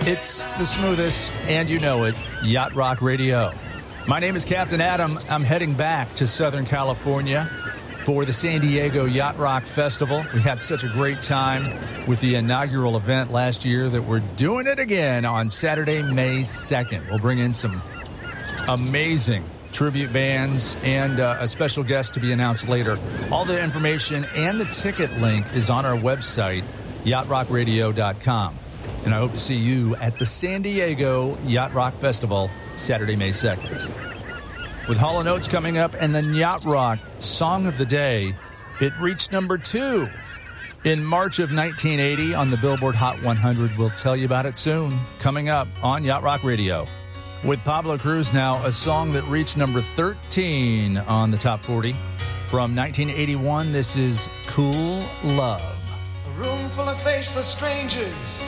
It's the smoothest, and you know it, Yacht Rock Radio. My name is Captain Adam. I'm heading back to Southern California for the San Diego Yacht Rock Festival. We had such a great time with the inaugural event last year that we're doing it again on Saturday, May 2nd. We'll bring in some amazing tribute bands and a special guest to be announced later. All the information and the ticket link is on our website, yachtrockradio.com. And I hope to see you at the San Diego Yacht Rock Festival Saturday, May 2nd. With Hall & Oates coming up and the Yacht Rock Song of the Day, it reached number 2 in March of 1980 on the Billboard Hot 100. We'll tell you about it soon. Coming up on Yacht Rock Radio. With Pablo Cruz now, a song that reached number 13 on the Top 40. From 1981, this is Cool Love. A room full of faceless strangers